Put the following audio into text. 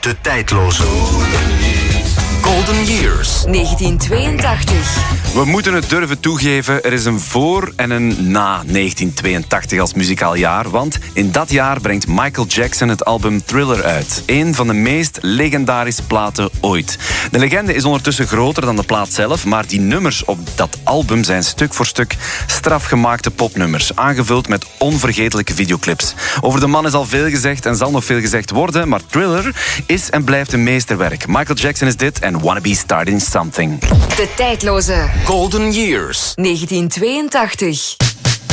De tijdloze Golden Years. 1982. We moeten het durven toegeven, er is een voor en een na 1982 als muzikaal jaar, want in dat jaar brengt Michael Jackson het album Thriller uit. Een van de meest legendarische platen ooit. De legende is ondertussen groter dan de plaat zelf, maar die nummers op dat album zijn stuk voor stuk strafgemaakte popnummers, aangevuld met onvergetelijke videoclips. Over de man is al veel gezegd en zal nog veel gezegd worden, maar Thriller is en blijft een meesterwerk. Michael Jackson is dit en Wanna Be Starting Something. De tijdloze Golden Years. 1982.